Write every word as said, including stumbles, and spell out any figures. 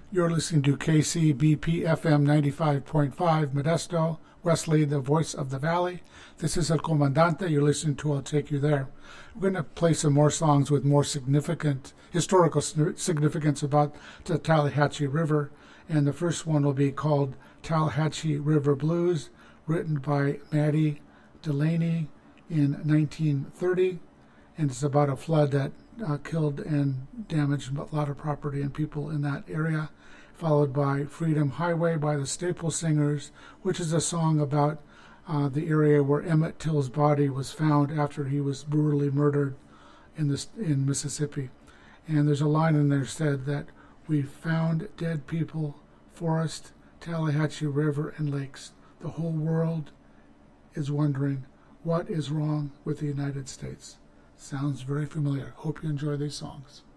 You're listening to K C B P F M ninety-five point five, Modesto, Wesley, the voice of the valley. This is El Comandante. You're listening to I'll Take You There. We're going to play some more songs with more significant, historical significance about the Tallahatchie River. And the first one will be called Tallahatchie River Blues, written by Maddie Delaney in nineteen thirty. And it's about a flood that uh, killed and damaged a lot of property and people in that area. Followed by Freedom Highway by the Staple Singers, which is a song about uh, the area where Emmett Till's body was found after he was brutally murdered in this in Mississippi. And there's a line in there said that we found dead people, forest, Tallahatchie River, and lakes. The whole world is wondering what is wrong with the United States. Sounds very familiar. Hope you enjoy these songs.